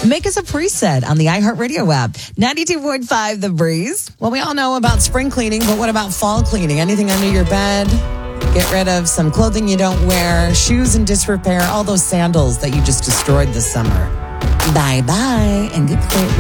Make us a preset on the iHeartRadio app. 92.5 The Breeze. Well, we all know about spring cleaning, but what about fall cleaning? Anything under your bed? Get rid of some clothing you don't wear, shoes in disrepair, all those sandals that you just destroyed this summer. Bye-bye, and good